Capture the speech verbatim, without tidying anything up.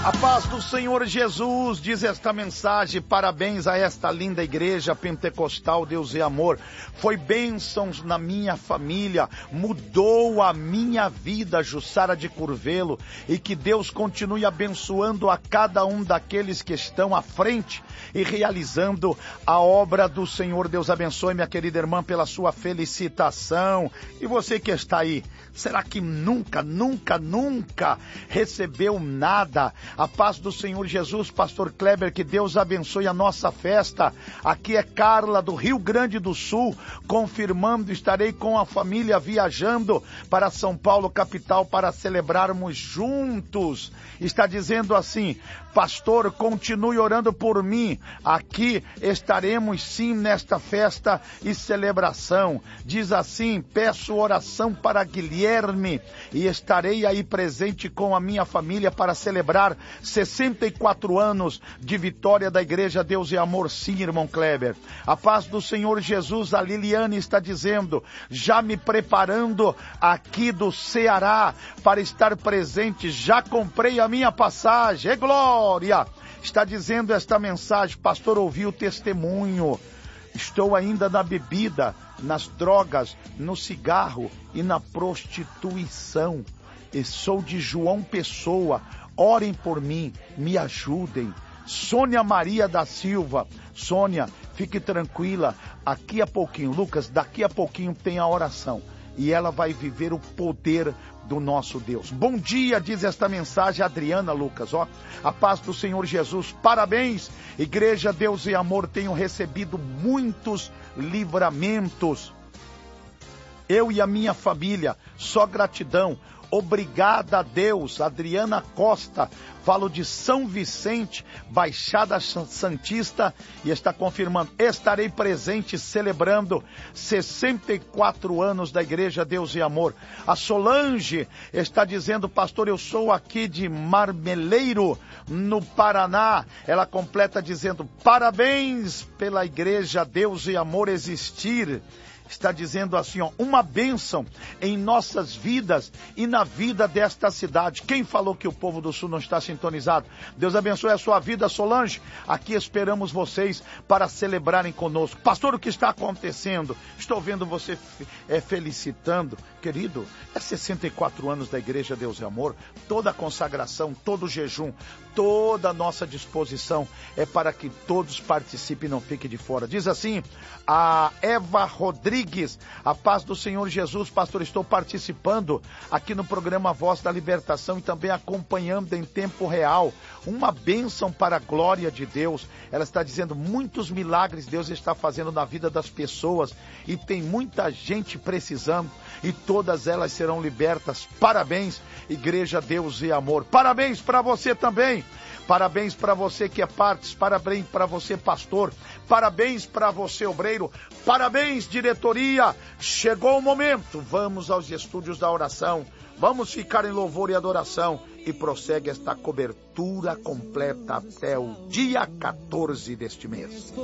A paz do Senhor Jesus, diz esta mensagem, parabéns a esta linda igreja pentecostal, Deus é amor. Foi bênçãos na minha família, mudou a minha vida, Jussara de Curvelo, e que Deus continue abençoando a cada um daqueles que estão à frente e realizando a obra do Senhor. Deus abençoe, minha querida irmã, pela sua felicitação. E você que está aí, será que nunca, nunca, nunca recebeu nada? A paz do Senhor Jesus, pastor Kleber, que Deus abençoe a nossa festa. Aqui é Carla do Rio Grande do Sul, confirmando, estarei com a família viajando para São Paulo, capital, para celebrarmos juntos. Está dizendo assim, pastor, continue orando por mim. Aqui estaremos sim nesta festa e celebração. Diz assim, peço oração para Guilherme e estarei aí presente com a minha família para celebrar sessenta e quatro anos de vitória da igreja Deus e Amor. Sim, irmão Kleber. A paz do Senhor Jesus, a Liliane está dizendo, já me preparando aqui do Ceará para estar presente, já comprei a minha passagem. É glória! Está dizendo esta mensagem, pastor, ouvi o testemunho. Estou ainda na bebida, nas drogas, no cigarro e na prostituição. E sou de João Pessoa. Orem por mim, me ajudem. Sônia Maria da Silva. Sônia, fique tranquila. Aqui a pouquinho, Lucas, daqui a pouquinho tem a oração. E ela vai viver o poder do nosso Deus. Bom dia, diz esta mensagem, Adriana, Lucas, ó. A paz do Senhor Jesus, parabéns. Igreja Deus e Amor, tenho recebido muitos livramentos. Eu e a minha família, só gratidão. Obrigada a Deus. Adriana Costa, falo de São Vicente, Baixada Santista, e está confirmando, estarei presente celebrando sessenta e quatro anos da Igreja Deus e Amor. A Solange está dizendo, pastor, eu sou aqui de Marmeleiro, no Paraná. Ela completa dizendo, parabéns pela Igreja Deus e Amor existir. Está dizendo assim, ó, uma bênção em nossas vidas e na vida desta cidade. Quem falou que o povo do Sul não está sintonizado? Deus abençoe a sua vida, Solange. Aqui esperamos vocês para celebrarem conosco. Pastor, o que está acontecendo? Estou vendo você é, felicitando. Querido, é sessenta e quatro anos da Igreja Deus e Amor. Toda a consagração, todo o jejum, toda a nossa disposição é para que todos participem e não fiquem de fora. Diz assim, a Eva Rodrigues, a paz do Senhor Jesus, pastor, estou participando aqui no programa Voz da Libertação e também acompanhando em tempo real, uma bênção para a glória de Deus. Ela está dizendo, muitos milagres Deus está fazendo na vida das pessoas e tem muita gente precisando e todas elas serão libertas. Parabéns, Igreja Deus e Amor. Parabéns para você também. Parabéns para você que é parte, parabéns para você, pastor, parabéns para você, obreiro, parabéns, diretoria. Chegou o momento, vamos aos estúdios da oração, vamos ficar em louvor e adoração e prossegue esta cobertura completa até o dia quatorze deste mês.